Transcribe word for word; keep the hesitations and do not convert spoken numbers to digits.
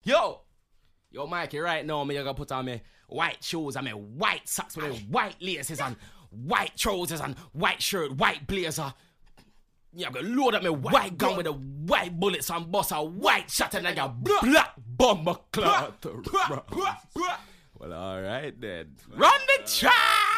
Yo! Yo, Mikey, right now, me, you gonna put on me white shoes and me white socks with me white laces and white trousers and white shirt, white blazer. Yeah, I'm gonna load up my white gun with the white bullets and bust a white shot and like a black bomber clout. Well, alright then. Run the track!